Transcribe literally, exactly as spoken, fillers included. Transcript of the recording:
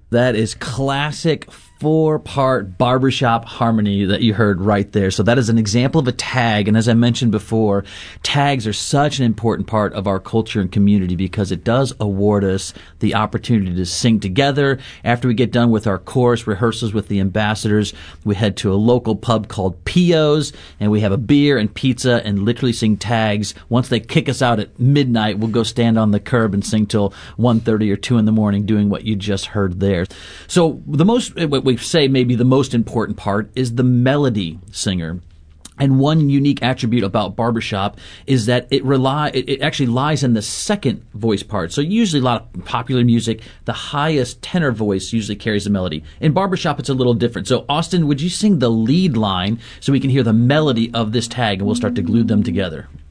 That is classic four-part barbershop harmony that you heard right there. So that is an example of a tag. And as I mentioned before, tags are such an important part of our culture and community because it does award us the opportunity to sing together. After we get done with our chorus rehearsals with the ambassadors, we head to a local pub called Pio's, and we have a beer and pizza and literally sing tags. Once they kick us out at midnight, we'll go stand on the curb and sing till one thirty or two in the morning doing what you just heard there. So the most, what we say maybe the most important part is the melody singer. And one unique attribute about barbershop is that it rely it, it actually lies in the second voice part. So usually a lot of popular music, the highest tenor voice usually carries the melody. In barbershop, it's a little different. So Austin, would you sing the lead line so we can hear the melody of this tag and we'll start to glue them together?